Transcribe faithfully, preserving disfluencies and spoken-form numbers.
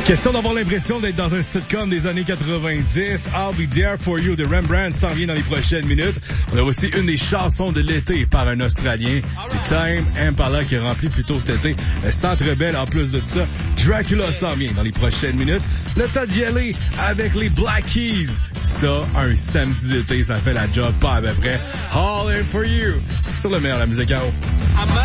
Question d'avoir l'impression d'être dans un sitcom des années quatre-vingt-dix. I'll Be There For You de Rembrandt s'en vient dans les prochaines minutes. On a aussi une des chansons de l'été par un Australien. C'est Time Impala qui a rempli plus tôt cet été le Centre Bell. En plus de ça, Dracula s'en vient dans les prochaines minutes. Le temps d'y aller avec les Black Keys. Ça, un samedi d'été, ça fait la job pas à peu près. All In For You sur le meilleur de la musique à eau.